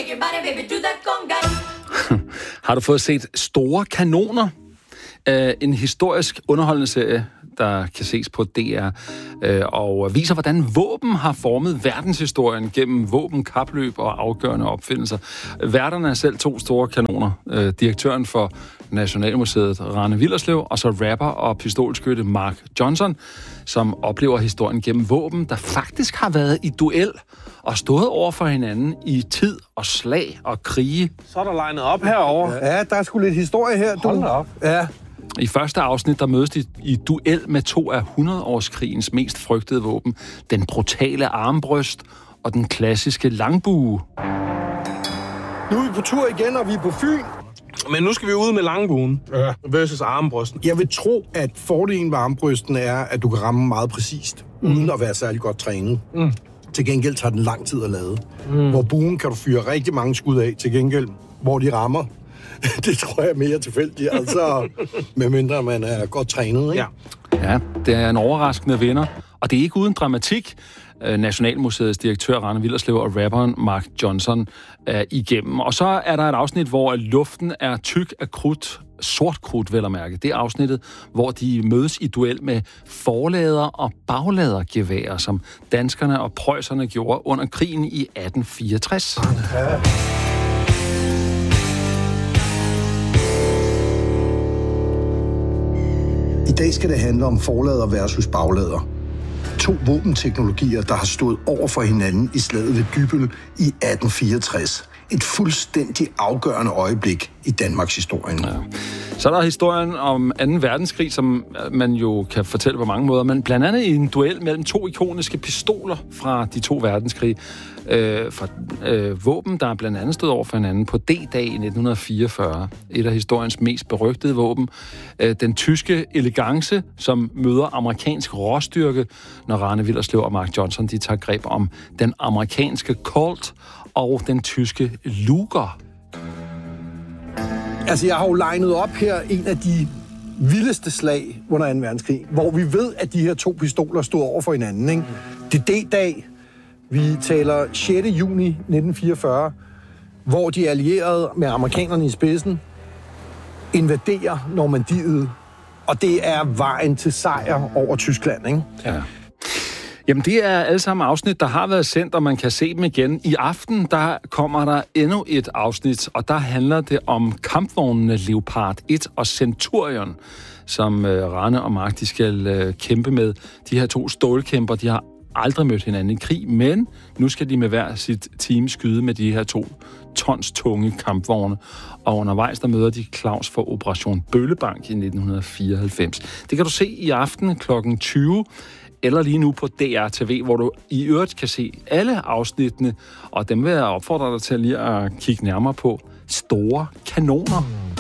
shake your body, baby, do that conga. Har du fået set Store Kanoner? En historisk underholdende serie, der kan ses på DR, og viser, hvordan våben har formet verdenshistorien gennem våbenkapløb og afgørende opfindelser. Værterne er selv 2 store kanoner. Direktøren for Nationalmuseet, Rane Willerslev, og så rapper og pistolskytte Mark Johnson, som oplever historien gennem våben, der faktisk har været i duel og stået over for hinanden i tid og slag og krige. Så er der legnet op herovre. Ja, der er sgu lidt historie her. Hold da op. Ja. I første afsnit, der mødes de i duel med 2 af 100-årskrigens mest frygtede våben. Den brutale armbryst og den klassiske langbue. Nu er vi på tur igen, og vi er på Fyn. Men nu skal vi ud med langbuen versus armbrysten. Jeg vil tro, at fordelen ved armbrysten er, at du kan ramme meget præcist, uden at være særlig godt trænet. Til gengæld tager den lang tid at lade. Hvor buen kan du fyre rigtig mange skud af, til gengæld, hvor de rammer. Det tror jeg er mere tilfældigt, altså medmindre man er godt trænet, ikke? Ja, det er en overraskende vinder, og det er ikke uden dramatik. Nationalmuseets direktør, Rane Willerslev, og rapperen Mark Johnson er igennem. Og så er der et afsnit, hvor luften er tyk af krudt, sort krudt, vel at mærke. Det er afsnittet, hvor de mødes i duel med forlader- og bagladergeværer, som danskerne og preusserne gjorde under krigen i 1864. I dag skal det handle om forlader versus baglader. 2 våbenteknologier, der har stået over for hinanden i slaget ved Dybbøl i 1864. Et fuldstændig afgørende øjeblik i Danmarks historie. Ja. Så er der historien om 2. verdenskrig, som man jo kan fortælle på mange måder, men blandt andet i en duel mellem 2 ikoniske pistoler fra de 2 verdenskrige. Våben, der blandt andet stod over for hinanden på D-dag i 1944. Et af historiens mest berygtede våben. Den tyske elegance, som møder amerikansk råstyrke, når Rane Willerslev og Mark Johnson de tager greb om den amerikanske Colt og den tyske Luger. Altså, jeg har jo legnet op her en af de vildeste slag under 2. verdenskrig, hvor vi ved, at de her 2 pistoler stod over for hinanden, ikke? Det er D-dag. Vi taler 6. juni 1944, hvor de allierede med amerikanerne i spidsen invaderer Normandiet, og det er vejen til sejr over Tyskland, ikke? Ja. Jamen, det er alle sammen afsnit, der har været sendt, og man kan se dem igen. I aften, der kommer der endnu et afsnit, og der handler det om kampvognene Leopard 1 og Centurion, som Rane og Mark, de skal kæmpe med. De her 2 stålkæmper, de har aldrig mødt hinanden i krig, men nu skal de med hver sit team skyde med de her 2 tons tunge kampvogne. Og undervejs, der møder de Claus for Operation Bøllebank i 1994. Det kan du se i aften kl. 20, eller lige nu på DR TV, hvor du i øvrigt kan se alle afsnittene, og dem vil jeg opfordre dig til lige at kigge nærmere på. Store Kanoner.